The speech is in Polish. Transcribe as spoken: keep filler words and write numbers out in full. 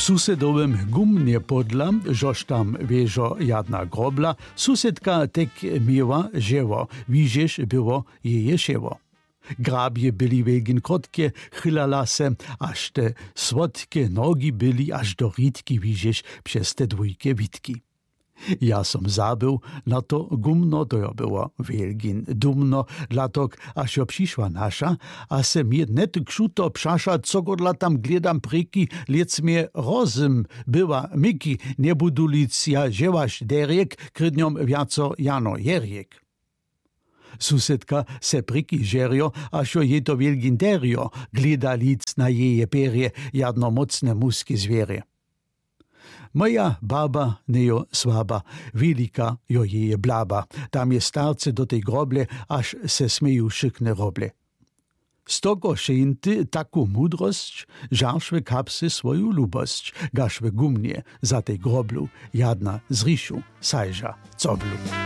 W susedowym gumnie podla, żoż tam wieżo jadna grobla, susedka tek miała dzieło, widzisz było jeje siewo. Grabie byli wielgin krótkie, chylala se, aż te słodkie nogi byli aż do ritki, widzisz, przez te dwójkie witki. Ja som zabył na to gumno, to jo było wielgin dumno, dlatok aż jo przyszła nasza, a se mnie net kšuto pšaša, co godla tam gledam preki, lec mnie rozum była miki, nie budu lic ja dziełaś derjek, krydniom wiaco jano jerjek. Susedka se preki žerjo, aż jo je to wielgin derjo, gleda lic na jeje perje, jadno mocne muski zwierie. Moja baba nejo słaba, wielika jo jeje blaba, tam je starce do tej groble, aż se smeju szykne roble. Stoko šenty taku mudrość, żarszwe kapsy swoju lubość, gaszwe gumnie za tej groblu, jadna z riszu, sajża, coblu.